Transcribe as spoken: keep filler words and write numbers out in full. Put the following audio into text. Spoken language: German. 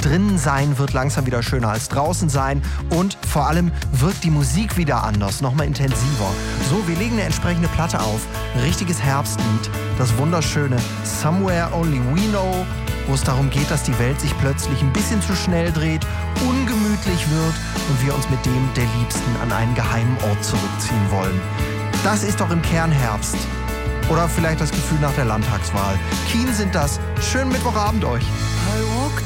drinnen sein wird langsam wieder schöner als draußen sein und vor allem wirkt die Musik wieder anders, nochmal intensiver. So, wir legen eine entsprechende Platte auf, ein richtiges Herbstlied, das wunderschöne Somewhere Only We Know, wo es darum geht, dass die Welt sich plötzlich ein bisschen zu schnell dreht, ungemütlich wird und wir uns mit dem der Liebsten an einen geheimen Ort zurückziehen wollen. Das ist doch im Kern Herbst. Oder vielleicht das Gefühl nach der Landtagswahl. Keen sind das. Schönen Mittwochabend euch.